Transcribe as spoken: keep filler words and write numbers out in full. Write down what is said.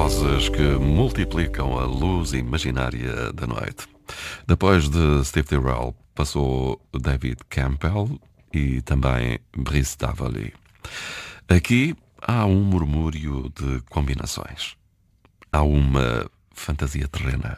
vozes que multiplicam a luz imaginária da noite. Depois de Steve Tyrell, passou David Campbell e também Brice Davaly. Aqui há um murmúrio de combinações. Há uma fantasia terrena